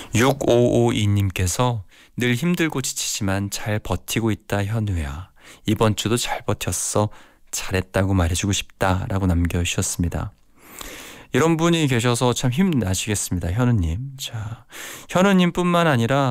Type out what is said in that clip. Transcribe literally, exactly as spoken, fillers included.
육오오이 님께서 늘 힘들고 지치지만 잘 버티고 있다 현우야. 이번 주도 잘 버텼어. 잘했다고 말해주고 싶다 라고 남겨주셨습니다. 이런 분이 계셔서 참 힘나시겠습니다. 현우님. 자, 현우님 뿐만 아니라